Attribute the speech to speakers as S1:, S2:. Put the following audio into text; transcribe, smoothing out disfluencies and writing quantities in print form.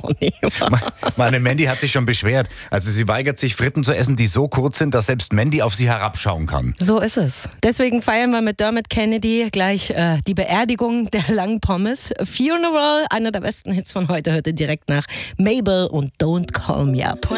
S1: Meine Mandy hat sich schon beschwert. Also sie weigert sich, Fritten zu essen, die so kurz sind, dass selbst Mandy auf sie herabschauen kann.
S2: So ist es. Deswegen feiern wir mit Dermot Kennedy gleich die Beerdigung der langen Pommes. Funeral, einer der besten Hits von heute, hörte direkt nach Mabel und Don't Call Me Up.